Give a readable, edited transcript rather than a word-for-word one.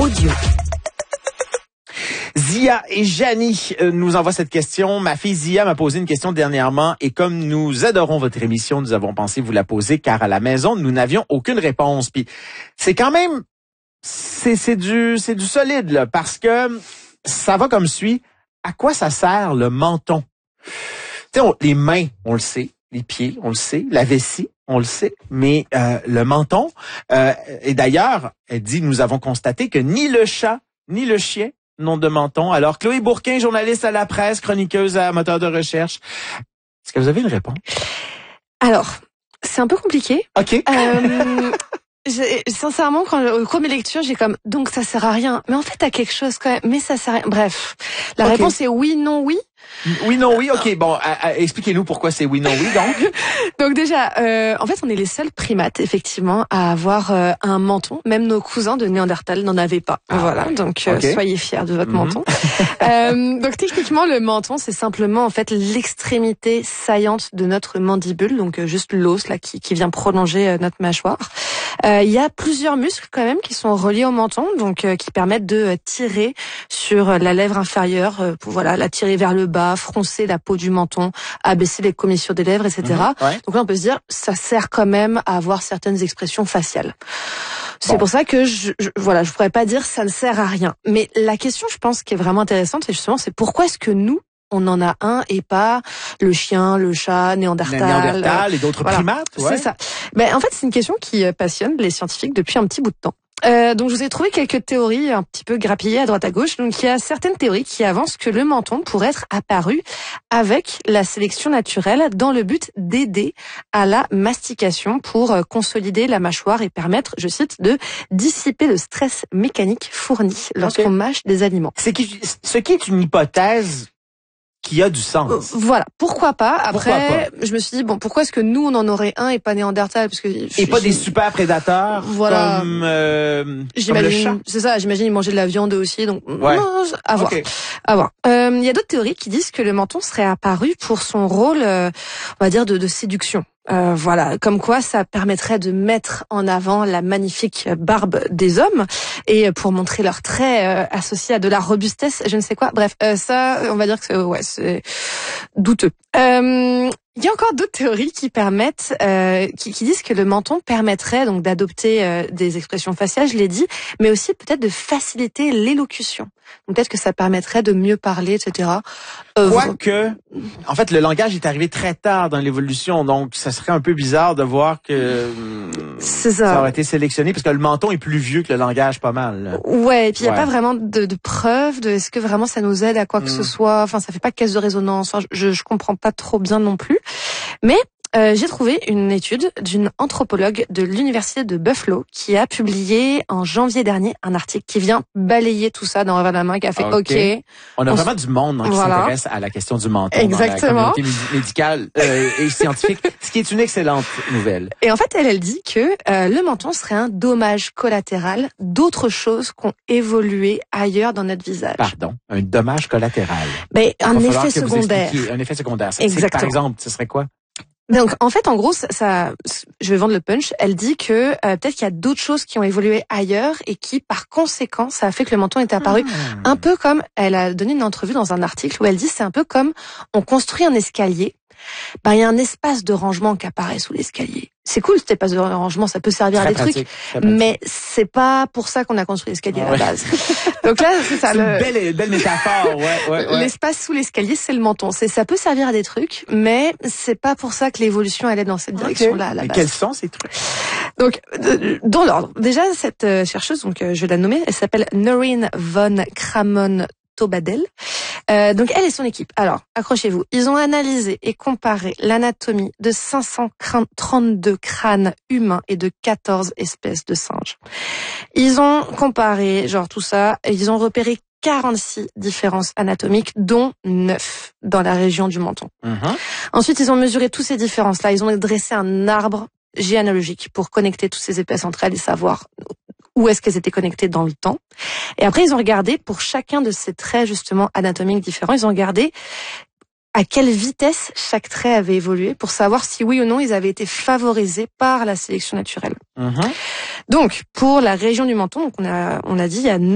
audio. Zia et Janie nous envoient cette question. Ma fille Zia m'a posé une question dernièrement et comme nous adorons votre émission, nous avons pensé vous la poser car à la maison, nous n'avions aucune réponse. Puis c'est quand même, c'est du solide là, parce que ça va comme suit. À quoi ça sert le menton? Tu sais, les mains, on le sait. Les pieds, on le sait. La vessie, on le sait. Mais le menton, et d'ailleurs, elle dit, nous avons constaté que ni le chat, ni le chien n'ont de menton. Alors, Chloé Bourquin, journaliste à la presse, chroniqueuse à moteur de recherche. Est-ce que vous avez une réponse? Alors, c'est un peu compliqué. OK. Sincèrement, au cours de mes lectures, j'ai comme, donc ça sert à rien. Mais en fait, t'as quelque chose quand même, mais ça sert à rien. Bref. La réponse est oui, non, oui. Oui, non, oui. OK. Bon, expliquez-nous pourquoi c'est oui, non, oui, donc. Donc déjà, en fait, on est les seuls primates, effectivement, à avoir un menton. Même nos cousins de Néandertal n'en avaient pas. Voilà. Donc, soyez fiers de votre menton. Donc, techniquement, le menton, c'est simplement, en fait, l'extrémité saillante de notre mandibule. Donc, juste l'os, là, qui vient prolonger notre mâchoire. Il y a plusieurs muscles, quand même, qui sont reliés au menton. Donc, qui permettent de tirer sur la lèvre inférieure, pour, voilà, la tirer vers le bas, froncer la peau du menton, abaisser les commissures des lèvres, etc. Donc là, on peut se dire, ça sert quand même à avoir certaines expressions faciales. C'est pour ça que je pourrais pas dire ça ne sert à rien. Mais la question, je pense, qui est vraiment intéressante, c'est pourquoi est-ce que nous, on en a un et pas le chien, le chat, Néandertal et d'autres primates. C'est ça. Ben, en fait, c'est une question qui passionne les scientifiques depuis un petit bout de temps. Donc je vous ai trouvé quelques théories un petit peu grappillées à droite à gauche. Donc il y a certaines théories qui avancent que le menton pourrait être apparu avec la sélection naturelle dans le but d'aider à la mastication pour consolider la mâchoire et permettre, je cite, de dissiper le stress mécanique fourni lorsqu'on mâche des aliments. Ce qui est une hypothèse qui a du sens. Voilà, pourquoi pas. Après, je me suis dit, bon, pourquoi est-ce que nous, on en aurait un et pas Néandertal? Parce que et pas des super prédateurs comme le chat. C'est ça, j'imagine ils mangeaient de la viande aussi, donc à voir. À voir. Il y a d'autres théories qui disent que le menton serait apparu pour son rôle, on va dire, de séduction. Voilà, comme quoi ça permettrait de mettre en avant la magnifique barbe des hommes et pour montrer leurs traits associés à de la robustesse, je ne sais quoi. Bref, ça, on va dire que c'est douteux. Il y a encore d'autres théories qui permettent, qui disent que le menton permettrait donc d'adopter des expressions faciales, je l'ai dit, mais aussi peut-être de faciliter l'élocution. Donc peut-être que ça permettrait de mieux parler, etc. Quoique, en fait, le langage est arrivé très tard dans l'évolution, donc ça serait un peu bizarre de voir que ça aurait été sélectionné, parce que le menton est plus vieux que le langage, pas mal. Là. Ouais, et puis il n'y a pas vraiment de preuves de est-ce que vraiment ça nous aide à quoi que ce soit. Enfin, ça fait pas caisse de résonance. Enfin, je comprends pas trop bien non plus. Mais j'ai trouvé une étude d'une anthropologue de l'université de Buffalo qui a publié en janvier dernier un article qui vient balayer tout ça dans revers de la main, qui a fait On a vraiment du monde qui s'intéresse à la question du menton dans la communauté médicale et scientifique, ce qui est une excellente nouvelle. Et en fait, elle dit que le menton serait un dommage collatéral d'autres choses qui ont évolué ailleurs dans notre visage. Pardon, un dommage collatéral. Mais un effet secondaire. Un effet secondaire. Exactement. Par exemple, ce serait quoi? Donc, en fait, en gros, ça, je vais vendre le punch. Elle dit que peut-être qu'il y a d'autres choses qui ont évolué ailleurs et qui, par conséquent, ça a fait que le menton est apparu. Un peu comme, elle a donné une entrevue dans un article où elle dit c'est un peu comme on construit un escalier. Ben, il y a un espace de rangement qui apparaît sous l'escalier. C'est cool cet espace de rangement, ça peut servir à des trucs, mais c'est pas pour ça qu'on a construit l'escalier à la base. Donc là, c'est ça. C'est une belle métaphore, ouais. L'espace sous l'escalier, c'est le menton. Ça peut servir à des trucs, mais c'est pas pour ça que l'évolution allait dans cette direction-là à la base. Quels sont ces trucs? Donc, dans l'ordre. Déjà, cette chercheuse, donc je vais la nommer, elle s'appelle Noreen von Kramon-Tobadel. Donc elle et son équipe. Alors, accrochez-vous. Ils ont analysé et comparé l'anatomie de 532 crânes humains et de 14 espèces de singes. Ils ont comparé, tout ça, et ils ont repéré 46 différences anatomiques, dont 9 dans la région du menton. Ensuite, ils ont mesuré toutes ces différences-là. Ils ont dressé un arbre généalogique pour connecter toutes ces espèces entre elles et savoir où est-ce qu'elles étaient connectées dans le temps. Et après, ils ont regardé pour chacun de ces traits justement anatomiques différents, ils ont regardé à quelle vitesse chaque trait avait évolué pour savoir si oui ou non ils avaient été favorisés par la sélection naturelle. Donc, pour la région du menton, donc on a dit il y a